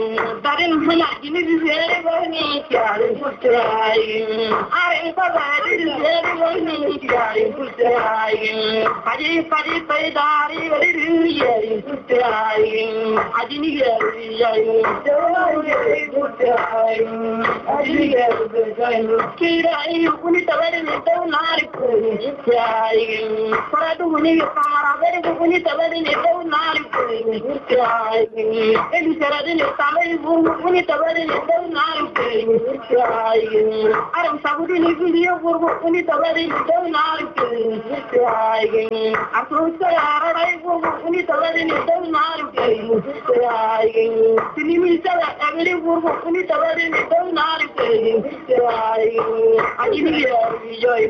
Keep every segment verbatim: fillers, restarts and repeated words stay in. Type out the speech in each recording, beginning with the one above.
Darin hana gini zere bani kyare putrai are babari zere bani kyare putrai aji pari paidari wari yari putrai ajini yari yari yari putrai ajini yari putrai kirai uni tabari ne to nari putrai paradu uni kamara bari uni tabari ne to nari putrai elu sarade ne Uni tabari ni daw naaru kay aram sabudi ni video burbu uni tabari ni daw naaru kay aso sara rai burbu uni tabari ni daw naaru kay sinimi sara agri burbu uni tabari ni daw naaru kay ajini ya joy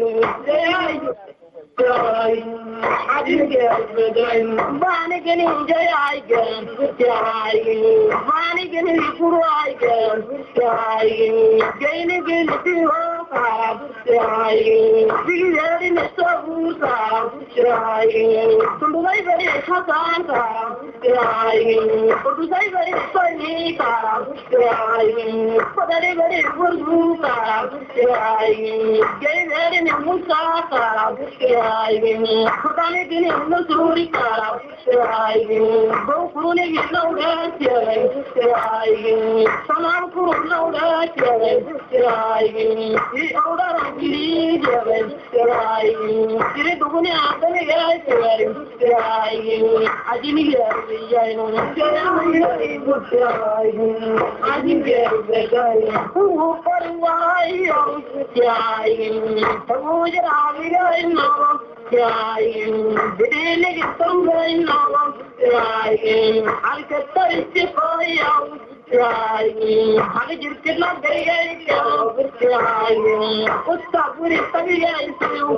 Bani gani jay ay gan jay Bani gani puru ay gan jay Gaini gani tiwa kara jay Digari ne sabu kara jay Tundai bari hasan kara jay Tundai bari sani kara jay Padare bari burbu kara jay Gaini ne musa kara jay Kutane gini nusuri kara Shirayi Bokuni gilauda Shirayi Shirayi Salam kuru lauda Shirayi Shirayi Yi audara giri Shirayi Shirayi Shiri duguni adani ya Shirayi Shirayi Ajini yari yayi Shirayi Shirayi Ajini yari Uhu pariwayi Shirayi Tamu jiravi yayi Crying, didn't it come going on? Crying, I could taste it for you. Crying, how did you get my baby? Crying, what's up with it? Crying,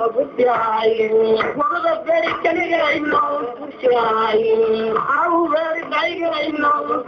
what are the very crying? Crying, how very crying?